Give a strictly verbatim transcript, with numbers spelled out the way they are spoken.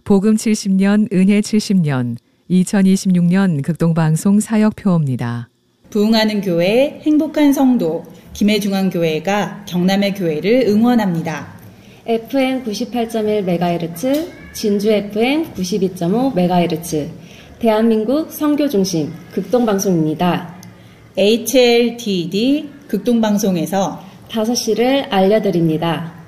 복음 칠십 년, 은혜 칠십 년, 이천이십육 년 극동방송 사역표입니다. 부흥하는 교회, 행복한 성도, 김해중앙교회가 경남의 교회를 응원합니다. 에프엠 구십팔 점 일 메가헤르츠, 진주 에프엠 구십이 점 오 메가헤르츠, 대한민국 선교중심 극동방송입니다. 에이치엘티디 극동방송에서 다섯 시를 알려드립니다.